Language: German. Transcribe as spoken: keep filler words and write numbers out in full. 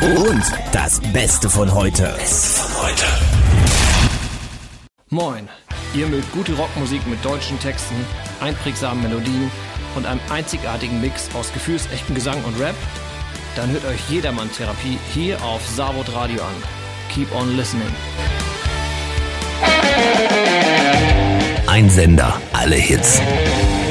Und das Beste von heute. Beste von heute. Moin, ihr mögt gute Rockmusik mit deutschen Texten, einprägsamen Melodien und einem einzigartigen Mix aus gefühlsechtem Gesang und Rap? Dann hört euch Jedermann-Therapie hier auf Savod Radio an. Keep on listening. Ein Sender, alle Hits.